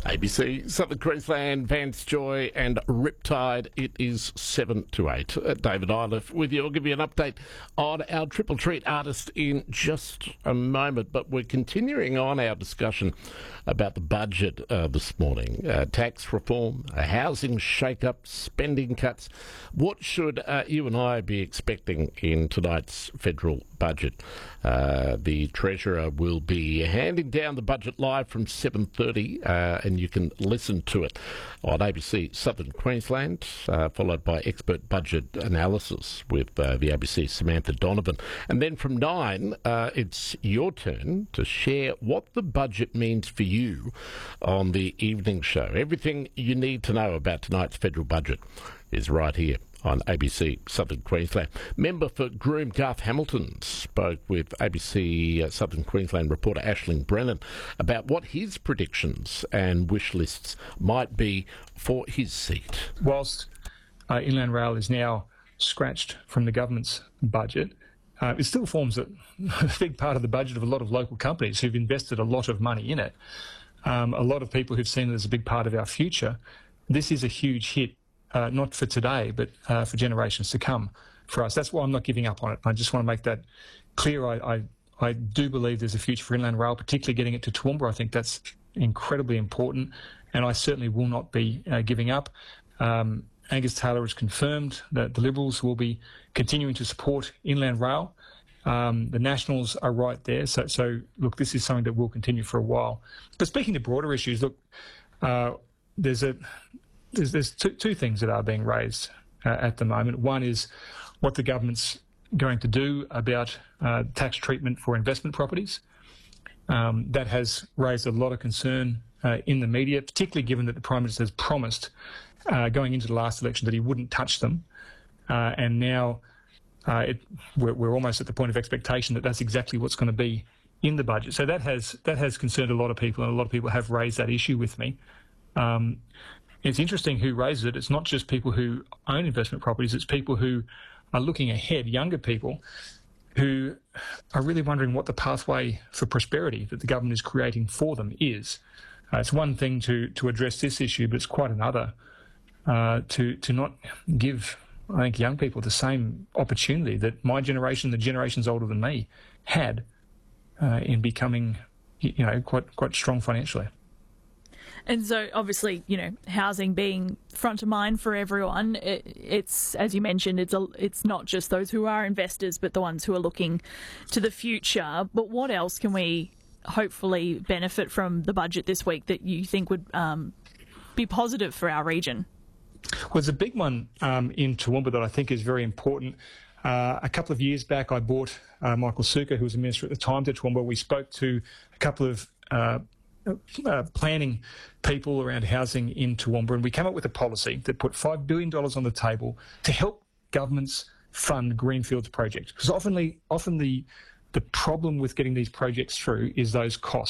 ABC, Southern Queensland, Vance Joy and Riptide. It is 7 to 8. David Iliff with you. I'll give you an update on our Triple Treat artist in just a moment, but we're continuing on our discussion about the budget this morning. Tax reform, a housing shake-up, spending cuts. What should you and I be expecting in tonight's federal budget? The Treasurer will be handing down the budget live from 7:30, and you can listen to it on ABC Southern Queensland, followed by expert budget analysis with the ABC's Samantha Donovan. And then from 9, it's your turn to share what the budget means for you on the evening show. Everything you need to know about tonight's federal budget is right here on ABC Southern Queensland. Member for Groom Garth Hamilton spoke with ABC Southern Queensland reporter Aisling Brennan about what his predictions and wish lists might be for his seat. Whilst Inland Rail is now scratched from the government's budget, it still forms a big part of the budget of a lot of local companies who've invested a lot of money in it. A lot of people who've seen it as a big part of our future. This is a huge hit. Not for today, but for generations to come for us. That's why I'm not giving up on it. I just want to make that clear. I do believe there's a future for Inland Rail, particularly getting it to Toowoomba. I think that's incredibly important, and I certainly will not be giving up. Angus Taylor has confirmed that the Liberals will be continuing to support Inland Rail. The Nationals are right there. So look, this is something that will continue for a while. But speaking to broader issues, look, there's two things that are being raised at the moment. One is what the government's going to do about tax treatment for investment properties. That has raised a lot of concern in the media, particularly given that the Prime Minister has promised going into the last election that he wouldn't touch them. And now we're almost at the point of expectation that that's exactly what's going to be in the budget. So that has concerned a lot of people, and a lot of people have raised that issue with me. It's interesting who raises it. It's not just people who own investment properties. It's people who are looking ahead, younger people, who are really wondering what the pathway for prosperity that the government is creating for them is. It's one thing to address this issue, but it's quite another to not give, I think, young people the same opportunity that my generation, the generations older than me, had in becoming, quite strong financially. And so, obviously, housing being front of mind for everyone, it's, as you mentioned, it's not just those who are investors, but the ones who are looking to the future. But what else can we hopefully benefit from the budget this week that you think would be positive for our region? Well, there's a big one in Toowoomba that I think is very important. A couple of years back, I brought Michael Sukkar, who was a minister at the time, to Toowoomba. We spoke to a couple of planning people around housing in Toowoomba, and we came up with a policy that put $5 billion on the table to help governments fund greenfields projects. Because often the problem with getting these projects through is those costs.